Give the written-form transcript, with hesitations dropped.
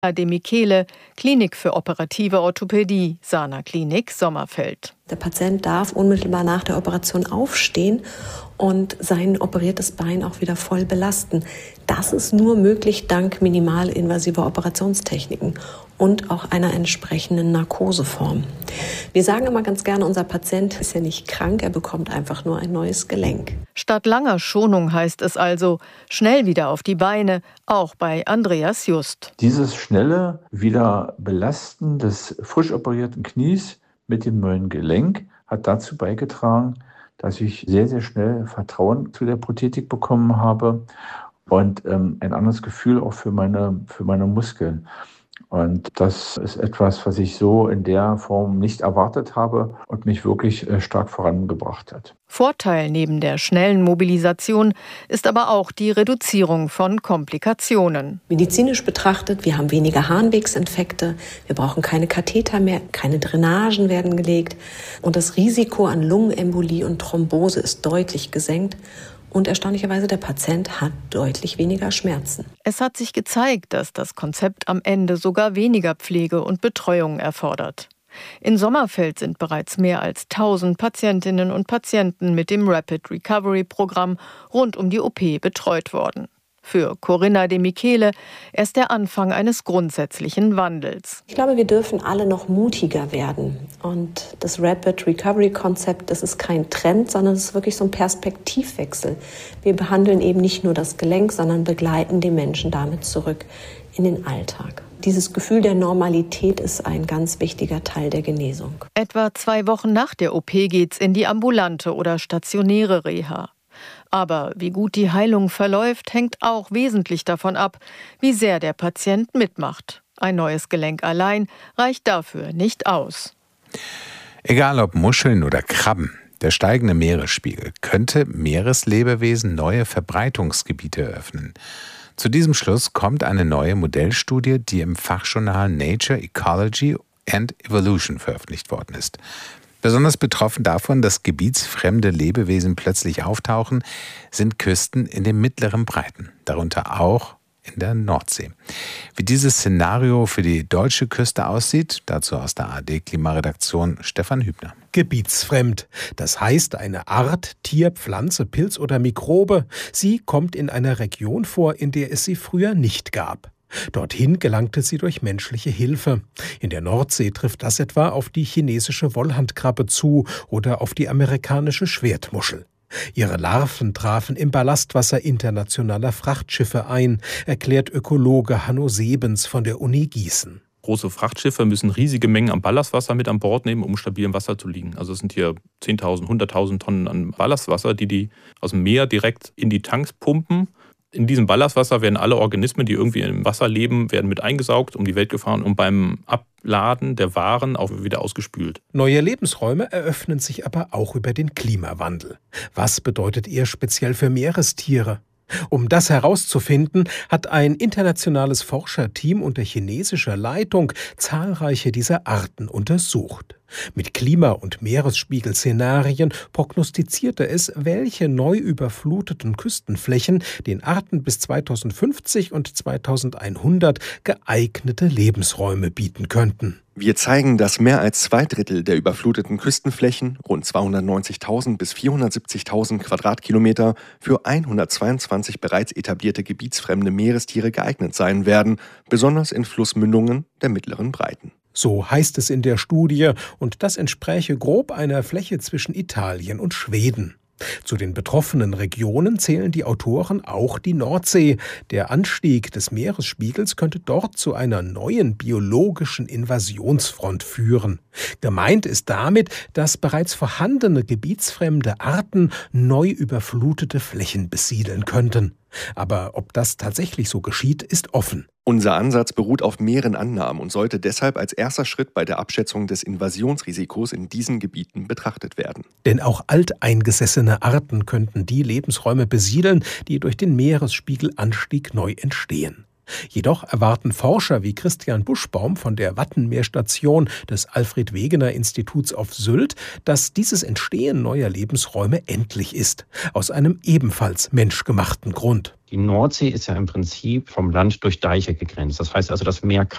de Michele, Klinik für operative Orthopädie, Sana Klinik, Sommerfeld. Der Patient darf unmittelbar nach der Operation aufstehen und sein operiertes Bein auch wieder voll belasten. Das ist nur möglich dank minimalinvasiver Operationstechniken und auch einer entsprechenden Narkoseform. Wir sagen immer ganz gerne, unser Patient ist ja nicht krank, er bekommt einfach nur ein neues Gelenk. Statt langer Schonung heißt es also, schnell wieder auf die Beine, auch bei Andreas Just. Dieses schnelle Wiederbelasten des frisch operierten Knies mit dem neuen Gelenk hat dazu beigetragen, dass ich sehr, sehr schnell Vertrauen zu der Prothetik bekommen habe und ein anderes Gefühl auch für meine Muskeln. Und das ist etwas, was ich so in der Form nicht erwartet habe und mich wirklich stark vorangebracht hat. Vorteil neben der schnellen Mobilisation ist aber auch die Reduzierung von Komplikationen. Medizinisch betrachtet, wir haben weniger Harnwegsinfekte, wir brauchen keine Katheter mehr, keine Drainagen werden gelegt und das Risiko an Lungenembolie und Thrombose ist deutlich gesenkt. Und erstaunlicherweise, der Patient hat deutlich weniger Schmerzen. Es hat sich gezeigt, dass das Konzept am Ende sogar weniger Pflege und Betreuung erfordert. In Sommerfeld sind bereits mehr als 1000 Patientinnen und Patienten mit dem Rapid Recovery Programm rund um die OP betreut worden. Für Corinna de Michele erst der Anfang eines grundsätzlichen Wandels. Ich glaube, wir dürfen alle noch mutiger werden. Und das Rapid Recovery Konzept, das ist kein Trend, sondern es ist wirklich so ein Perspektivwechsel. Wir behandeln eben nicht nur das Gelenk, sondern begleiten den Menschen damit zurück in den Alltag. Dieses Gefühl der Normalität ist ein ganz wichtiger Teil der Genesung. Etwa 2 Wochen nach der OP geht's in die ambulante oder stationäre Reha. Aber wie gut die Heilung verläuft, hängt auch wesentlich davon ab, wie sehr der Patient mitmacht. Ein neues Gelenk allein reicht dafür nicht aus. Egal ob Muscheln oder Krabben, der steigende Meeresspiegel könnte Meereslebewesen neue Verbreitungsgebiete eröffnen. Zu diesem Schluss kommt eine neue Modellstudie, die im Fachjournal Nature Ecology and Evolution veröffentlicht worden ist. Besonders betroffen davon, dass gebietsfremde Lebewesen plötzlich auftauchen, sind Küsten in den mittleren Breiten, darunter auch in der Nordsee. Wie dieses Szenario für die deutsche Küste aussieht, dazu aus der ARD-Klimaredaktion Stefan Hübner. Gebietsfremd. Das heißt, eine Art, Tier, Pflanze, Pilz oder Mikrobe, sie kommt in einer Region vor, in der es sie früher nicht gab. Dorthin gelangte sie durch menschliche Hilfe. In der Nordsee trifft das etwa auf die chinesische Wollhandkrabbe zu oder auf die amerikanische Schwertmuschel. Ihre Larven trafen im Ballastwasser internationaler Frachtschiffe ein, erklärt Ökologe Hanno Sebens von der Uni Gießen. Große Frachtschiffe müssen riesige Mengen an Ballastwasser mit an Bord nehmen, um stabil im Wasser zu liegen. Also es sind hier 10.000, 100.000 Tonnen an Ballastwasser, die aus dem Meer direkt in die Tanks pumpen. In diesem Ballastwasser werden alle Organismen, die irgendwie im Wasser leben, werden mit eingesaugt, um die Welt gefahren und beim Abladen der Waren auch wieder ausgespült. Neue Lebensräume eröffnen sich aber auch über den Klimawandel. Was bedeutet er speziell für Meerestiere? Um das herauszufinden, hat ein internationales Forscherteam unter chinesischer Leitung zahlreiche dieser Arten untersucht. Mit Klima- und Meeresspiegelszenarien prognostizierte es, welche neu überfluteten Küstenflächen den Arten bis 2050 und 2100 geeignete Lebensräume bieten könnten. Wir zeigen, dass mehr als 2/3 der überfluteten Küstenflächen, rund 290.000 bis 470.000 Quadratkilometer, für 122 bereits etablierte gebietsfremde Meerestiere geeignet sein werden, besonders in Flussmündungen der mittleren Breiten. So heißt es in der Studie, und das entspräche grob einer Fläche zwischen Italien und Schweden. Zu den betroffenen Regionen zählen die Autoren auch die Nordsee. Der Anstieg des Meeresspiegels könnte dort zu einer neuen biologischen Invasionsfront führen. Gemeint ist damit, dass bereits vorhandene gebietsfremde Arten neu überflutete Flächen besiedeln könnten. Aber ob das tatsächlich so geschieht, ist offen. Unser Ansatz beruht auf mehreren Annahmen und sollte deshalb als erster Schritt bei der Abschätzung des Invasionsrisikos in diesen Gebieten betrachtet werden. Denn auch alteingesessene Arten könnten die Lebensräume besiedeln, die durch den Meeresspiegelanstieg neu entstehen. Jedoch erwarten Forscher wie Christian Buschbaum von der Wattenmeerstation des Alfred-Wegener-Instituts auf Sylt, dass dieses Entstehen neuer Lebensräume endlich ist, aus einem ebenfalls menschgemachten Grund. Die Nordsee ist ja im Prinzip vom Land durch Deiche gegrenzt. Das heißt also, das Meer